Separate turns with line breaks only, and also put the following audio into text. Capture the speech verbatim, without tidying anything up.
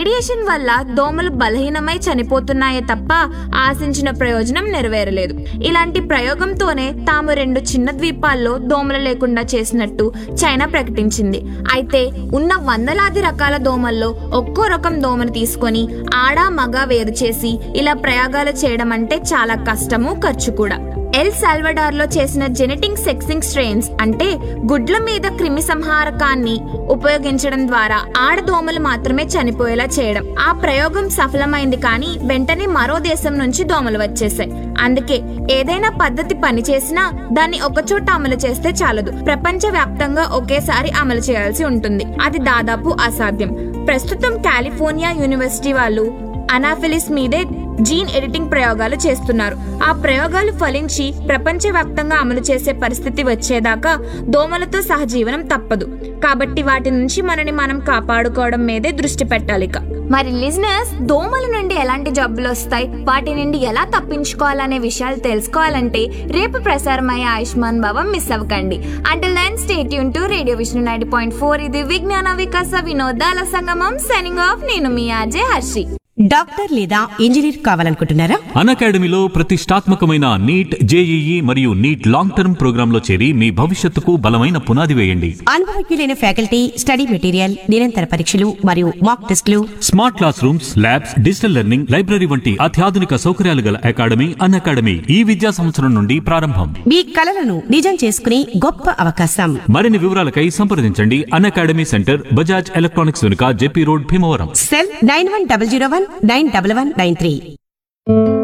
Radiation వల్ల దోమలు బలహీనమై చనిపోతున్నాయే తప్ప ఆశించిన ప్రయోజనం నెరవేరలేదు. ఇలాంటి ప్రయోగంతోనే తాము రెండు చిన్న ద్వీపాల్లో దోమలు లేకుండా చేసినట్టు చైనా ప్రకటించింది. అయితే ఉన్న వందలాది రకాల దోమల్లో ఒక్కో రకం దోమను తీసుకొని ఆడ మగ వేరు చేసి ఇలా ప్రయోగాలు చేయడం అంటే చాలా కష్టము, ఖర్చు కూడా. ఎల్ సాల్వడార్ లో చేసిన జెనెటిక్ సెక్సింగ్ స్ట్రెయిన్స్ అంటే గుడ్ల మీద క్రిమి సంహారకాన్ని ఉపయోగించడం ద్వారా ఆడదోమలు మాత్రమే చనిపోయేలా చేయడం. ఆ ప్రయోగం సఫలమైంది, కానీ వెంటనే మరో దేశం నుంచి దోమలు వచ్చేసాయి. అందుకే ఏదైనా పద్ధతి పనిచేసినా దాన్ని ఒకచోట అమలు చేస్తే చాలదు, ప్రపంచ వ్యాప్తంగా ఒకేసారి అమలు చేయాల్సి ఉంటుంది. అది దాదాపు అసాధ్యం. ప్రస్తుతం కాలిఫోర్నియా యూనివర్సిటీ వాళ్ళు అనాఫిలిస్ మీదే జీన్ ఎడిటింగ్ ప్రయోగాలు చేస్తున్నారు. ఆ ప్రయోగాలు ఫలించి ప్రపంచవ్యాప్తంగా అమలు చేసే పరిస్థితి వచ్చేదాకా దోమలతో సహజీవనం తప్పదు. కాబట్టి వాటి నుంచి మనని మనం కాపాడుకోవడం మీదే దృష్టి పెట్టాలి. మరి లిజనర్స్, దోమల నుండి ఎలాంటి జబ్బులు వస్తాయి, వాటి నుండి ఎలా తప్పించుకోవాలనే విషయాలు తెలుసుకోవాలంటే రేపు ప్రసారమయ్యే ఆయుష్మాన్ భవం మిస్ అవ్వకండి. Until then stay tune to radio Vishnu ninety point four. ఇది విజ్ఞాన వికాస వినోదాల సంగమం. Signing off. నేను మీ ఆజే హర్షి.
డాక్టర్ లేదా ఇంజనీర్ కావాలనుకుంటున్నారా?
అన్అకాడమీలో ప్రతిష్టాత్మకమైన నీట్, జేఈఈ మరియు నీట్ లాంగ్ టర్మ్ ప్రోగ్రామ్ లో చేరి మీ భవిష్యత్తుకు బలమైన పునాది వేయండి.
అనుభవజ్ఞులైన ఫ్యాకల్టీ, స్టడీ మెటీరియల్, నిరంతర పరీక్షలు మరియు మాక్ టెస్టులు,
smart class rooms, labs, digital learning, library వంటి అత్యాధునిక సౌకర్యాలు గల అకాడమీ అన్అకాడమీ ఈ విద్యా సంవత్సరం నుండి ప్రారంభం.
మీ కలలను నిజం చేసుకునే గొప్ప అవకాశం.
మరిన్ని వివరాలకై సంప్రదించండి. అన్అకాడమీ సెంటర్, బజాజ్ ఎలక్ట్రానిక్స్ వెనుక, JP road, Bhimavaram.
Cell nine one double zero one nine double one nine three.